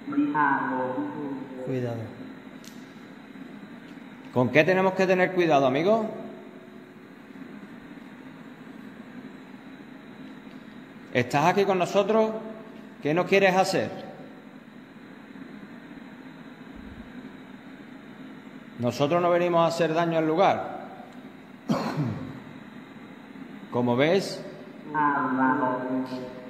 Cuidado. ¿Con qué tenemos que tener cuidado, amigos? ¿Estás aquí con nosotros? ¿Qué no quieres hacer? Nosotros no venimos a hacer daño al lugar. Como ves,